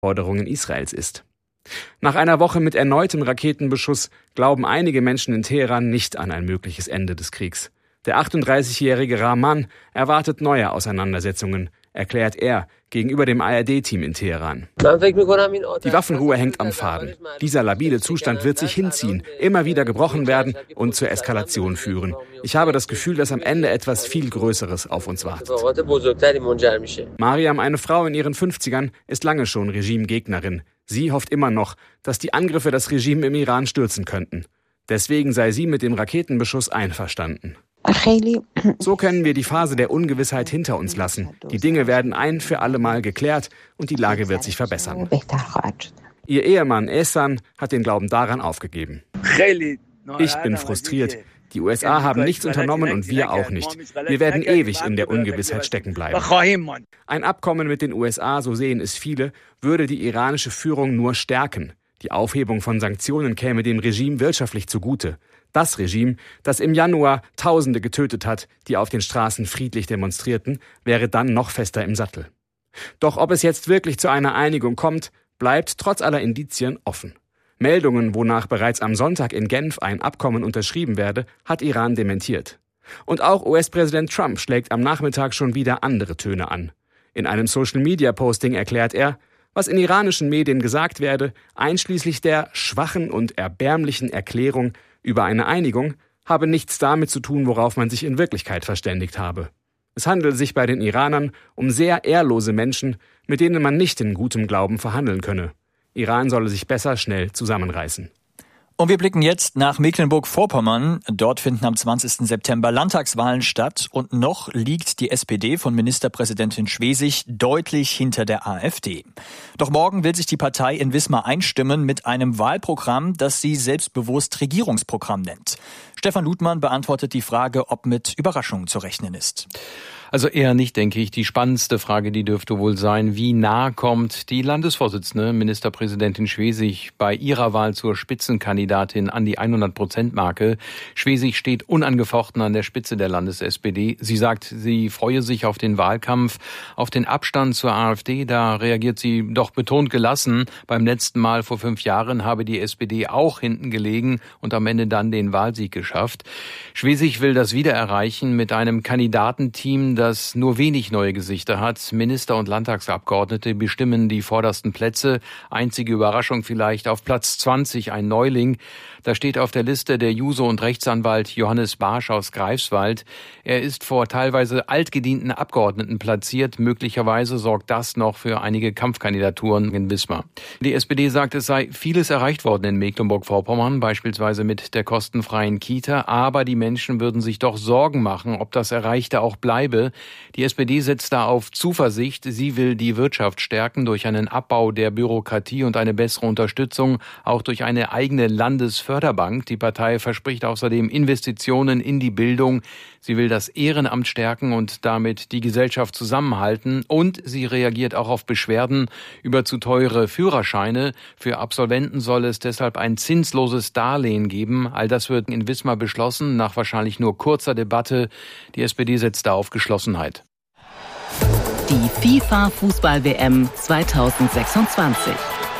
Forderungen Israels ist. Nach einer Woche mit erneutem Raketenbeschuss glauben einige Menschen in Teheran nicht an ein mögliches Ende des Kriegs. Der 38-jährige Rahman erwartet neue Auseinandersetzungen, erklärt er gegenüber dem ARD-Team in Teheran. Die Waffenruhe hängt am Faden. Dieser labile Zustand wird sich hinziehen, immer wieder gebrochen werden und zur Eskalation führen. Ich habe das Gefühl, dass am Ende etwas viel Größeres auf uns wartet. Mariam, eine Frau in ihren 50ern, ist lange schon Regimegegnerin. Sie hofft immer noch, dass die Angriffe das Regime im Iran stürzen könnten. Deswegen sei sie mit dem Raketenbeschuss einverstanden. So können wir die Phase der Ungewissheit hinter uns lassen. Die Dinge werden ein für alle Mal geklärt und die Lage wird sich verbessern. Ihr Ehemann Ehsan hat den Glauben daran aufgegeben. Ich bin frustriert. Die USA haben nichts unternommen und wir auch nicht. Wir werden ewig in der Ungewissheit stecken bleiben. Ein Abkommen mit den USA, so sehen es viele, würde die iranische Führung nur stärken. Die Aufhebung von Sanktionen käme dem Regime wirtschaftlich zugute. Das Regime, das im Januar Tausende getötet hat, die auf den Straßen friedlich demonstrierten, wäre dann noch fester im Sattel. Doch ob es jetzt wirklich zu einer Einigung kommt, bleibt trotz aller Indizien offen. Meldungen, wonach bereits am Sonntag in Genf ein Abkommen unterschrieben werde, hat Iran dementiert. Und auch US-Präsident Trump schlägt am Nachmittag schon wieder andere Töne an. In einem Social-Media-Posting erklärt er, was in iranischen Medien gesagt werde, einschließlich der schwachen und erbärmlichen Erklärung über eine Einigung, habe nichts damit zu tun, worauf man sich in Wirklichkeit verständigt habe. Es handele sich bei den Iranern um sehr ehrlose Menschen, mit denen man nicht in gutem Glauben verhandeln könne. Iran solle sich besser schnell zusammenreißen. Und wir blicken jetzt nach Mecklenburg-Vorpommern. Dort finden am 20. September Landtagswahlen statt und noch liegt die SPD von Ministerpräsidentin Schwesig deutlich hinter der AfD. Doch morgen will sich die Partei in Wismar einstimmen mit einem Wahlprogramm, das sie selbstbewusst Regierungsprogramm nennt. Stefan Ludmann beantwortet die Frage, ob mit Überraschungen zu rechnen ist. Also eher nicht, denke ich. Die spannendste Frage, die dürfte wohl sein, wie nah kommt die Landesvorsitzende, Ministerpräsidentin Schwesig, bei ihrer Wahl zur Spitzenkandidatin an die 100%-Marke. Schwesig steht unangefochten an der Spitze der Landes-SPD. Sie sagt, sie freue sich auf den Wahlkampf, auf den Abstand zur AfD. Da reagiert sie doch betont gelassen. Beim letzten Mal vor 5 Jahren habe die SPD auch hinten gelegen und am Ende dann den Wahlsieg geschafft. Schwesig will das wieder erreichen mit einem Kandidatenteam, das nur wenig neue Gesichter hat. Minister und Landtagsabgeordnete bestimmen die vordersten Plätze. Einzige Überraschung vielleicht auf Platz 20 ein Neuling. Da steht auf der Liste der Juso- und Rechtsanwalt Johannes Barsch aus Greifswald. Er ist vor teilweise altgedienten Abgeordneten platziert. Möglicherweise sorgt das noch für einige Kampfkandidaturen in Wismar. Die SPD sagt, es sei vieles erreicht worden in Mecklenburg-Vorpommern, beispielsweise mit der kostenfreien Kita. Aber die Menschen würden sich doch Sorgen machen, ob das Erreichte auch bleibe. Die SPD setzt da auf Zuversicht. Sie will die Wirtschaft stärken durch einen Abbau der Bürokratie und eine bessere Unterstützung, auch durch eine eigene Landesförderbank. Die Partei verspricht außerdem Investitionen in die Bildung. Sie will das Ehrenamt stärken und damit die Gesellschaft zusammenhalten. Und sie reagiert auch auf Beschwerden über zu teure Führerscheine. Für Absolventen soll es deshalb ein zinsloses Darlehen geben. All das wird in Wismar beschlossen, nach wahrscheinlich nur kurzer Debatte. Die SPD setzt da auf Geschlossenheit. Die FIFA-Fußball-WM 2026.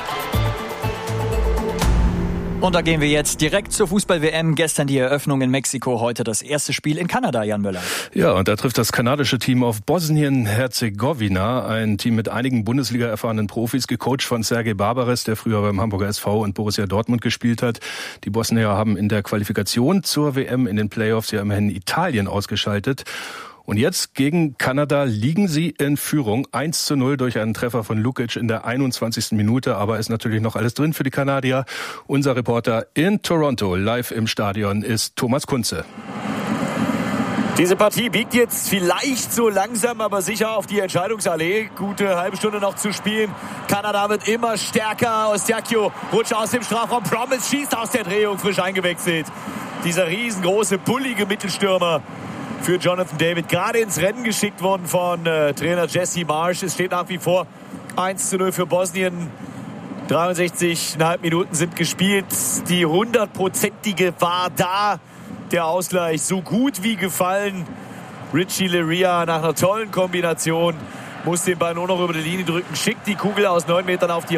Und da gehen wir jetzt direkt zur Fußball-WM. Gestern die Eröffnung in Mexiko, heute das erste Spiel in Kanada, Jan Müller. Ja, und da trifft das kanadische Team auf Bosnien-Herzegowina, ein Team mit einigen Bundesliga-erfahrenen Profis, gecoacht von Sergej Barbares, der früher beim Hamburger SV und Borussia Dortmund gespielt hat. Die Bosnier haben in der Qualifikation zur WM in den Playoffs ja immerhin Italien ausgeschaltet. Und jetzt gegen Kanada liegen sie in Führung 1:0 durch einen Treffer von Lukic in der 21. Minute. Aber ist natürlich noch alles drin für die Kanadier. Unser Reporter in Toronto, live im Stadion, ist Thomas Kunze. Diese Partie biegt jetzt vielleicht so langsam, aber sicher auf die Entscheidungsallee. Gute halbe Stunde noch zu spielen. Kanada wird immer stärker. Ostiakio rutscht aus dem Strafraum. Promise schießt aus der Drehung, frisch eingewechselt. Dieser riesengroße, bullige Mittelstürmer für Jonathan David, gerade ins Rennen geschickt worden von Trainer Jesse Marsch. Es steht nach wie vor 1:0 für Bosnien. 63,5 Minuten sind gespielt. Die 100-prozentige war da. Der Ausgleich so gut wie gefallen. Richie Leria nach einer tollen Kombination muss den Ball nur noch über die Linie drücken. Schickt die Kugel aus 9 Metern auf die